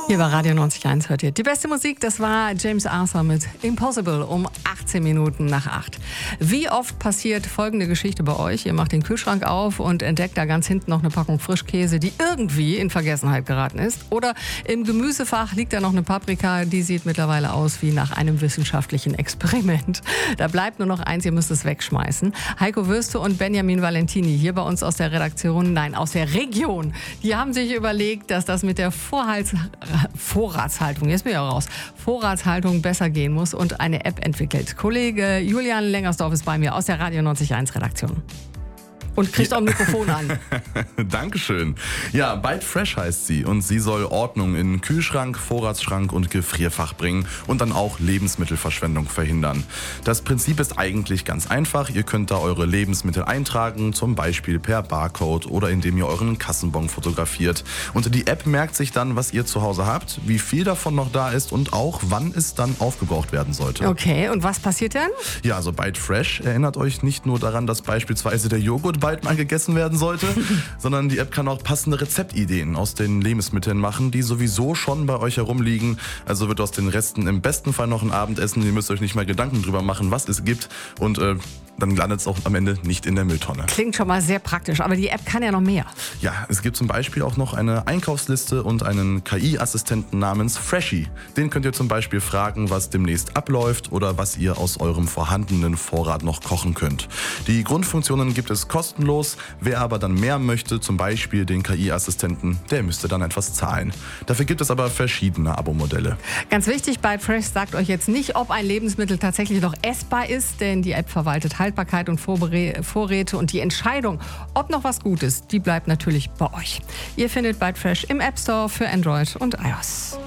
Hier bei Radio 90.1 hört ihr die beste Musik. Das war James Arthur mit Impossible um 18 Minuten nach 8. Wie oft passiert folgende Geschichte bei euch? Ihr macht den Kühlschrank auf und entdeckt da ganz hinten noch eine Packung Frischkäse, die irgendwie in Vergessenheit geraten ist. Oder im Gemüsefach liegt da noch eine Paprika, die sieht mittlerweile aus wie nach einem wissenschaftlichen Experiment. Da bleibt nur noch eins, ihr müsst es wegschmeißen. Heiko Würste und Benjamin Valentini hier bei uns aus der Redaktion, nein, aus der Region. Die haben sich überlegt, dass das mit der Vorratshaltung, jetzt bin ich auch raus, Vorratshaltung besser gehen muss und eine App entwickelt. Kollege Julian Lengersdorf ist bei mir aus der Radio 90.1 Redaktion. Und kriegt auch ein Mikrofon an. Dankeschön. Ja, Bite Fresh heißt sie und sie soll Ordnung in Kühlschrank, Vorratsschrank und Gefrierfach bringen und dann auch Lebensmittelverschwendung verhindern. Das Prinzip ist eigentlich ganz einfach. Ihr könnt da eure Lebensmittel eintragen, zum Beispiel per Barcode oder indem ihr euren Kassenbon fotografiert. Und die App merkt sich dann, was ihr zu Hause habt, wie viel davon noch da ist und auch, wann es dann aufgebraucht werden sollte. Okay, und was passiert dann? Ja, also Bite Fresh erinnert euch nicht nur daran, dass beispielsweise der Joghurt bald mal gegessen werden sollte, sondern die App kann auch passende Rezeptideen aus den Lebensmitteln machen, die sowieso schon bei euch herumliegen. Also wird aus den Resten im besten Fall noch ein Abendessen. Ihr müsst euch nicht mal Gedanken drüber machen, was es gibt und dann landet es auch am Ende nicht in der Mülltonne. Klingt schon mal sehr praktisch, aber die App kann ja noch mehr. Ja, es gibt zum Beispiel auch noch eine Einkaufsliste und einen KI-Assistenten namens Freshie. Den könnt ihr zum Beispiel fragen, was demnächst abläuft oder was ihr aus eurem vorhandenen Vorrat noch kochen könnt. Die Grundfunktionen gibt es kostenlos. Wer aber dann mehr möchte, zum Beispiel den KI-Assistenten, der müsste dann etwas zahlen. Dafür gibt es aber verschiedene Abo-Modelle. Ganz wichtig, Bite Fresh sagt euch jetzt nicht, ob ein Lebensmittel tatsächlich noch essbar ist, denn die App verwaltet Haltbarkeit und Vorräte und die Entscheidung, ob noch was gut ist, die bleibt natürlich bei euch. Ihr findet Bite Fresh im App Store für Android und iOS.